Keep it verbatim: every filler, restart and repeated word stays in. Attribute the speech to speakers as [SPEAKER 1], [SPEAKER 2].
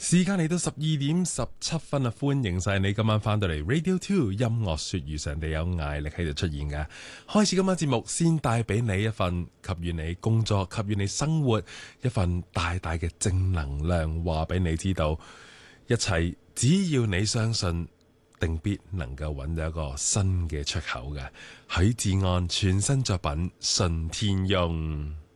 [SPEAKER 1] 時間嚟到十二點十七分啊！歡迎晒你今晚翻到嚟 Radio Two 音樂說如常地有艾力喺度出現嘅。開始今晚節目，先帶俾你一份給予你工作、給予你生活一份大大嘅正能量，話俾你知道，一切只要你相信，定必能夠揾到一個新嘅出口嘅。許志安全新作品《順天翁》。